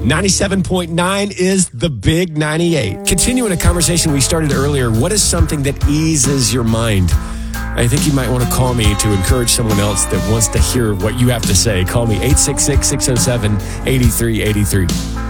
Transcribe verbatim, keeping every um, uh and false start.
ninety-seven point nine is the Big ninety-eight. Continuing a conversation we started earlier, what is something that eases your mind? I think you might want to call me to encourage someone else that wants to hear what you have to say. Call me eight six six, six oh seven, eight three eight three.